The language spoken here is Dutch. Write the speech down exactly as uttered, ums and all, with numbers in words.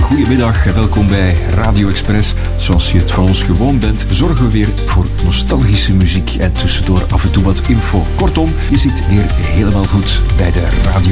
goedemiddag en welkom bij Radio Express. Zoals je het van ons gewoon bent, zorgen we weer voor nostalgische muziek en tussendoor af en toe wat info. Kortom, je zit weer helemaal goed bij de radio.